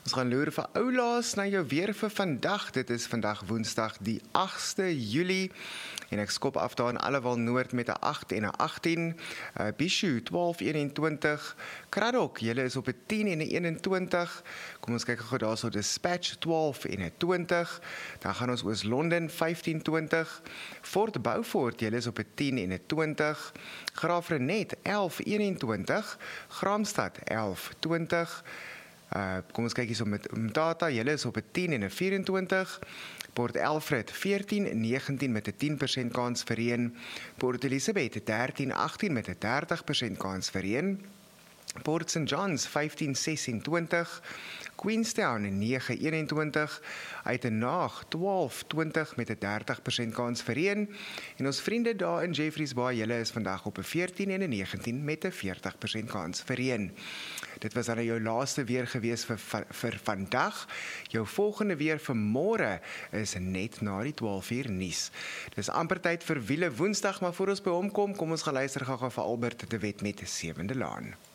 Ons gaan loer vir oulaas na jou weer vir vandag. Dit is vandag Woensdag die 8ste Julie. En ek skop af daar in Allewal Noord met 'n 8 en 'n 18. Bishu 12:21. Kraddock, julle is op 'n 10 en 'n 21. Kom ons kyk gou daarso Dispatch 12 en 'n 20. Dan gaan ons Oos-London 15:20. Fort Beaufort, julle is op 'n 10 en 'n 20. Graafrenet 11:21. Graamsstad 11:20. Kom ons kyk hierso met Mthatha, julle is op 'n 10 en 'n 24. Port Alfred 14:19 met 'n 10% kans vir reën. Port Elizabeth 13:18 met 'n 30% kans vir reën. Port St Johns 15:26, Queenstown 9:21, Uitenhaag 12:20 met 'n 30% kans vir reën. En ons vriende daar in Jeffreys Bay, julle is vandag op 'n 14 en 'n 19 met 'n 40% kans vir reën. Dit was dan jou laaste weer gewees vir vandag. Jou volgende weer vir môre is net na die 12uur nuus. Dis amper tyd vir wiele Woensdag, maar voor ons by hom kom ons gaan luister gou vir Albert de Wet met 'n 7de laan.